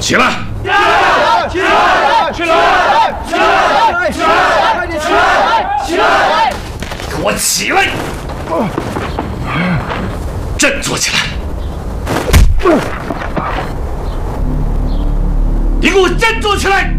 起来！ 起来！起来！起来！起来！起来！快点起来！起来！ 给我起来！振作起来！你给我振作起来！